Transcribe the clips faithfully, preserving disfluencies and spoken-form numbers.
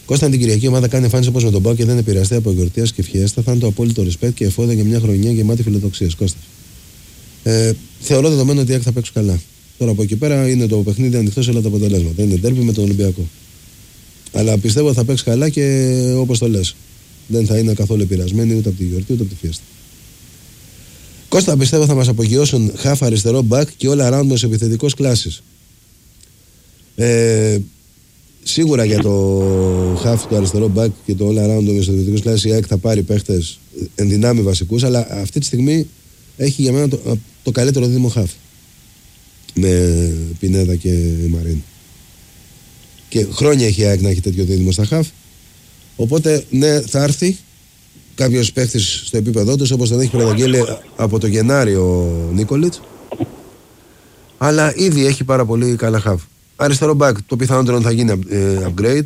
Κώστα, την Κυριακή ομάδα κάνει εμφάνιση όπως με τον Πάο και δεν επηρεαστεί από εγκορτίας και φιέστα. Θα είναι το απόλυτο respect και εφόδια για μια χρονιά γεμάτη φιλοδοξίας. Κώστα. Ε, θεωρώ δεδομένο ότι οι ΑΕΚ θα παίξουν καλά. Τώρα από εκεί πέρα είναι το παιχνίδι ανοιχτό σε όλα τα αποτελέσματα. Είναι ντέρμπι με τον Ολυμπιακό. Αλλά πιστεύω ότι θα παίξει καλά και όπως το λες. Δεν θα είναι καθόλου επηρεασμένοι ούτε από τη γιορτή ούτε από τη φιέστα. Κώστα, πιστεύω θα μας απογειώσουν χαφ αριστερό μπακ και όλα around με επιθετικός κλάσης. Ε, σίγουρα για το χαφ, το αριστερό μπακ και το all around με επιθετικός κλάσης η ΑΕΚ θα πάρει παίχτες εν δυνάμει βασικούς, αλλά αυτή τη στιγμή έχει για μένα το, το καλύτερο δίδυμο χαφ. Με Πινέδα και Μαρίν. Και χρόνια έχει η ΑΕΚ να έχει τέτοιο δίδυμο στα χαφ. Οπότε ναι, θα έρθει κάποιος παίχτης στο επίπεδό τους, όπως τον έχει προαναγγείλει από το Γενάρη ο Νίκολιτς. Αλλά ήδη έχει πάρα πολύ καλά χαφ. Αριστερό μπακ, το πιθανότερο θα γίνει ε, upgrade.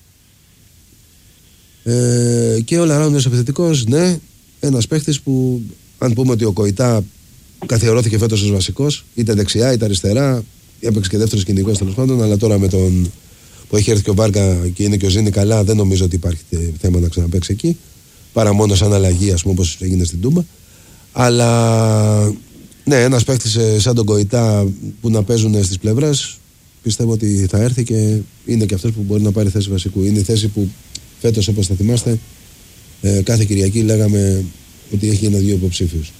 Ε, και όλα around επιθετικός, ναι, ένας παίχτης που, αν πούμε ότι ο Κοϊτά καθιερώθηκε φέτος ως βασικός, είτε δεξιά είτε αριστερά, έπαιξε και δεύτερος κυνηγός τέλος πάντων, αλλά τώρα με τον που έχει έρθει και ο Βάρκα και είναι και ο Ζήνη καλά, δεν νομίζω ότι υπάρχει θέμα να ξαναπαίξει εκεί. Παρά μόνο σαν αλλαγή, ας πούμε, όπως έγινε στην Τούμπα. Αλλά ναι, ένας παίκτης σαν τον Κοϊτά που να παίζουν στις πλευρές, πιστεύω ότι θα έρθει και είναι και αυτός που μπορεί να πάρει θέση βασικού. Είναι η θέση που φέτος, όπως θα θυμάστε, ε, κάθε Κυριακή λέγαμε ότι έχει ένα-δύο υποψήφιους.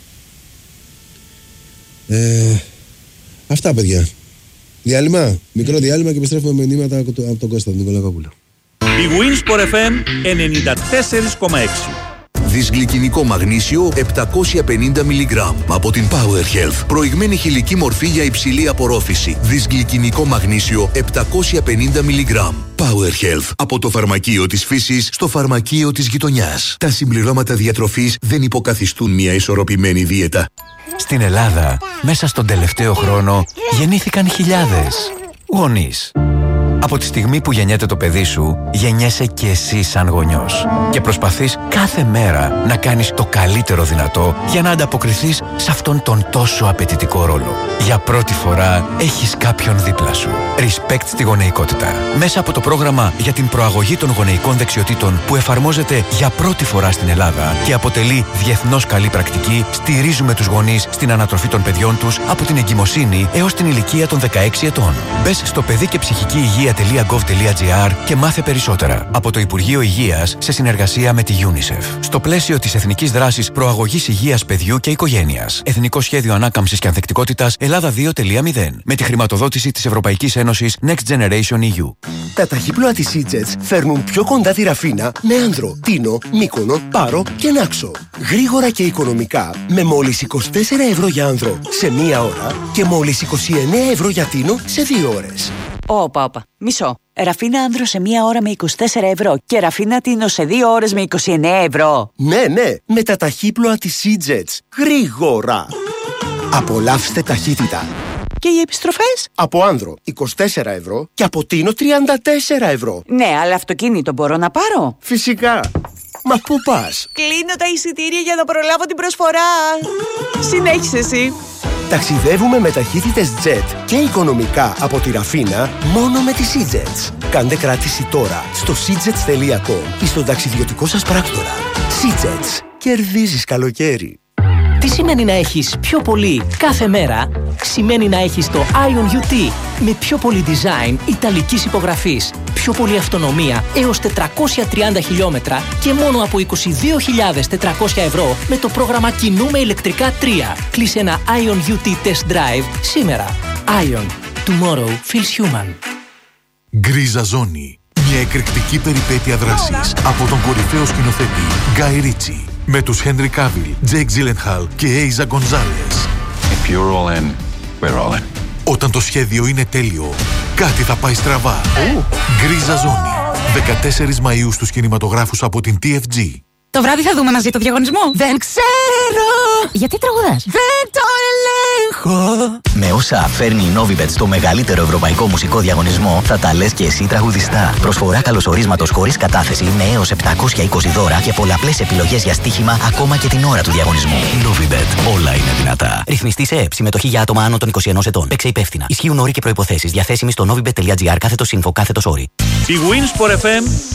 Ε, αυτά, παιδιά. Διάλειμμα, μικρό διάλειμμα και επιστρέφουμε με μηνύματα από τον Κώστα, τον Νικολακόπουλο. Η Winsport εφ εμ ενενήντα τέσσερα κόμμα έξι. Δυσγλυκινικό μαγνήσιο επτακόσια πενήντα μιλιγκράμμ από την Power Health. Προηγμένη χηλική μορφή για υψηλή απορρόφηση. Δυσγλυκινικό μαγνήσιο επτακόσια πενήντα μιλιγκράμμ. Power Health. Από το φαρμακείο της φύσης στο φαρμακείο της γειτονιάς. Τα συμπληρώματα διατροφής δεν υποκαθιστούν μια ισορροπημένη δίαιτα. Στην Ελλάδα, μέσα στον τελευταίο χρόνο, γεννήθηκαν χιλιάδες γονείς. Από τη στιγμή που γεννιέται το παιδί σου, γεννιέσαι και εσύ σαν γονιός. Και προσπαθείς κάθε μέρα να κάνεις το καλύτερο δυνατό για να ανταποκριθείς σε αυτόν τον τόσο απαιτητικό ρόλο. Για πρώτη φορά έχεις κάποιον δίπλα σου. Respect στη γονεϊκότητα. Μέσα από το πρόγραμμα για την προαγωγή των γονεϊκών δεξιοτήτων που εφαρμόζεται για πρώτη φορά στην Ελλάδα και αποτελεί διεθνώς καλή πρακτική, στηρίζουμε τους γονείς στην ανατροφή των παιδιών τους από την εγκυμοσύνη έως την ηλικία των δεκαέξι ετών. Μπες στο παιδί και ψυχική υγεία τελεία γκοβ τελεία τζι άρ και μάθε περισσότερα. Από το Υπουργείο Υγείας σε συνεργασία με τη UNICEF. Στο πλαίσιο της Εθνικής Δράσης Προαγωγής Υγείας Παιδιού και Οικογένειας. Εθνικό Σχέδιο Ανάκαμψης και Ανθεκτικότητας Ελλάδα δύο τελεία μηδέν. Με τη χρηματοδότηση της Ευρωπαϊκής Ένωσης Next Generation ι γιου. Τα ταχύπλοα της Seajets φέρνουν πιο κοντά τη Ραφίνα με Άνδρο, Τίνο, Μύκονο, Πάρο και Νάξο. Γρήγορα και οικονομικά με μόλις είκοσι τέσσερα ευρώ για Άνδρο σε μία ώρα και μόλις είκοσι εννέα ευρώ για Τίνο σε δύο ώρες. Όπα, όπα. Μισό. Ραφίνα Άνδρο σε μία ώρα με είκοσι τέσσερα ευρώ και Ραφίνα Τίνο σε δύο ώρες με είκοσι εννέα ευρώ. Ναι, ναι, με τα ταχύπλοα της Seajets. Γρήγορα. Απολαύστε ταχύτητα. Και οι επιστροφές? Από Άνδρο είκοσι τέσσερα ευρώ και από Τίνο τριάντα τέσσερα ευρώ. Ναι, αλλά αυτοκίνητο μπορώ να πάρω? Φυσικά. Μα πού πας? Κλείνω τα εισιτήρια για να προλάβω την προσφορά. Συνέχισε εσύ. Ταξιδεύουμε με ταχύτητες Jet και οικονομικά από τη Ραφίνα μόνο με τη Seajets. Κάντε κράτηση τώρα στο seajets τελεία com ή στον ταξιδιωτικό σας πράκτορα. Seajets. Κερδίζεις καλοκαίρι. Τι σημαίνει να έχεις πιο πολύ κάθε μέρα? Σημαίνει να έχεις το Ion γιου τι με πιο πολύ design ιταλικής υπογραφής, πιο πολύ αυτονομία έως τετρακόσια τριάντα χιλιόμετρα και μόνο από είκοσι δύο χιλιάδες τετρακόσια ευρώ με το πρόγραμμα Κινούμε ηλεκτρικά τρία. Κλείσε ένα Ion γιου τι Test Drive σήμερα. Ion. Tomorrow feels human. Γκρίζα Ζώνη. Μια εκρηκτική περιπέτεια δράσης από τον κορυφαίο σκηνοθέτη Γκάι Ρίτσι. Με τους Χένρι Κάβιλ, Τζέικ Τζίλενχαλ και Έιζα Γκονζάλες. If you're all in, we're all in. Όταν το σχέδιο είναι τέλειο, κάτι θα πάει στραβά. Oh. Γκρίζα Ζώνη. δεκατέσσερις Μαΐου στους κινηματογράφους από την τι εφ τζι. Το βράδυ θα δούμε μαζί το διαγωνισμό. Δεν ξέρω. Γιατί τραγουδάς? Δεν το ελέγχω. Με όσα φέρνει η Novibet στο μεγαλύτερο ευρωπαϊκό μουσικό διαγωνισμό, θα τα λες και εσύ τραγουδιστά. Προσφορά καλωσορίσματος χωρίς κατάθεση με έως επτακόσια είκοσι δώρα και πολλαπλές επιλογές για στοίχημα ακόμα και την ώρα του διαγωνισμού. Novibet. Όλα είναι δυνατά. Ρυθμιστή σε ΕΕΠ. Συμμετοχή για άτομα άνω των είκοσι ενός ετών. Παίξε υπεύθυνα. Ισχύουν όροι και προϋποθέσεις. Διαθέσιμοι στο novibet τελεία τζι άρ κάθετος info κάθετος όροι. Η Winsport εφ εμ